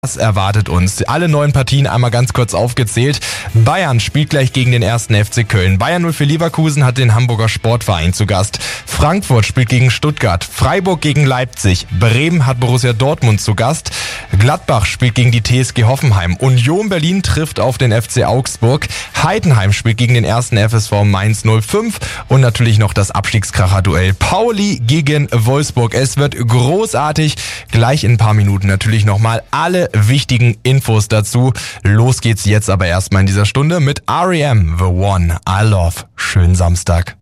Was erwartet uns? Alle 9 Partien einmal ganz kurz aufgezählt. Bayern spielt gleich gegen den 1. FC Köln. Bayern 04 Leverkusen hat den Hamburger Sportverein zu Gast. Frankfurt spielt gegen Stuttgart. Freiburg gegen Leipzig. Bremen hat Borussia Dortmund zu Gast. Gladbach spielt gegen die TSG Hoffenheim. Union Berlin trifft auf den FC Augsburg. Heidenheim spielt gegen den 1. FSV Mainz 05. Und natürlich noch das Abstiegskracher-Duell Pauli gegen Wolfsburg. Es wird großartig. Gleich in ein paar Minuten natürlich nochmal alle wichtigen Infos dazu. Los geht's jetzt aber erstmal in dieser Stunde mit R.E.M. The One I Love. Schönen Samstag.